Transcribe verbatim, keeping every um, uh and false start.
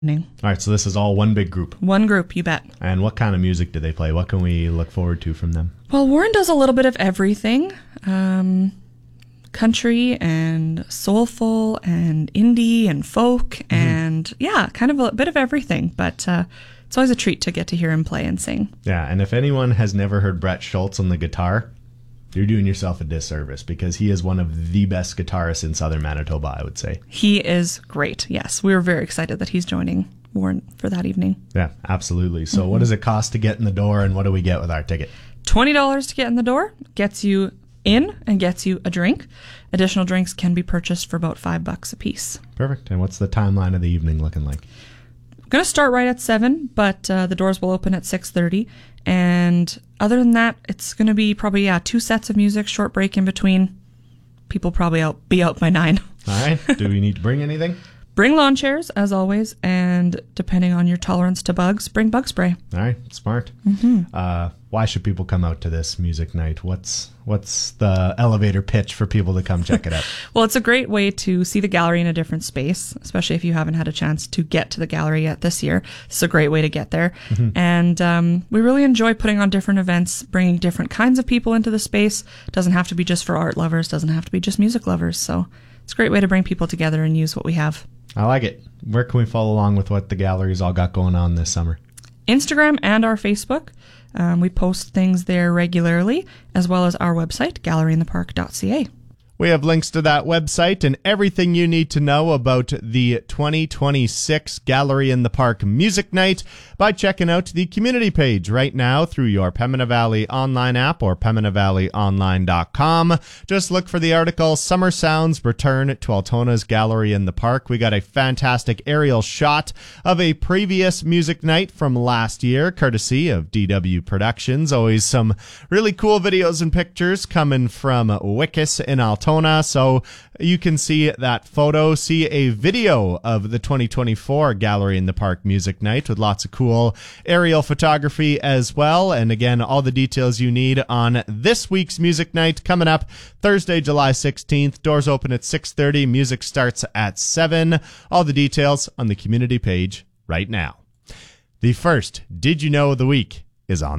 All right, so this is all one big group. One group, you bet. And what kind of music do they play? What can we look forward to from them? Well, Warren does a little bit of everything. Um, country and soulful and indie and folk mm-hmm. and, yeah, kind of a bit of everything. But uh, it's always a treat to get to hear him play and sing. Yeah, and if anyone has never heard Brett Schultz on the guitar, you're doing yourself a disservice because he is one of the best guitarists in southern Manitoba, I would say. He is great, yes. We were very excited that he's joining Warren for that evening. Yeah, absolutely. So mm-hmm. what does it cost to get in the door, and what do we get with our ticket? twenty dollars to get in the door gets you in and gets you a drink. Additional drinks can be purchased for about five bucks a piece. Perfect. And what's the timeline of the evening looking like? Going to start right at seven, but uh, the doors will open at six thirty. And other than that, it's going to be probably, yeah, two sets of music, short break in between. People probably out, be out by nine. All right. Do we need to bring anything? Bring lawn chairs, as always, and depending on your tolerance to bugs, bring bug spray. All right. Smart. Mm-hmm. Uh, why should people come out to this music night? What's what's the elevator pitch for people to come check it out? Well, it's a great way to see the gallery in a different space, especially if you haven't had a chance to get to the gallery yet this year. It's a great way to get there. Mm-hmm. And um, we really enjoy putting on different events, bringing different kinds of people into the space. It doesn't have to be just for art lovers, doesn't have to be just music lovers. So it's a great way to bring people together and use what we have. I like it. Where can we follow along with what the gallery's all got going on this summer? Instagram and our Facebook. Um, we post things there regularly, as well as our website, gallery in the park dot c a. We have links to that website and everything you need to know about the twenty twenty-six Gallery in the Park Music Night by checking out the community page right now through your Pembina Valley online app or pembina valley online dot com. Just look for the article, Summer Sounds Return to Altona's Gallery in the Park. We got a fantastic aerial shot of a previous music night from last year, courtesy of D W Productions. Always some really cool videos and pictures coming from Wickus in Altona. So you can see that photo, see a video of the twenty twenty-four Gallery in the Park Music Night with lots of cool aerial photography as well. And again, all the details you need on this week's music night coming up Thursday, July sixteenth. Doors open at six thirty. Music starts at seven. All the details on the community page right now. The first Did You Know of the Week is on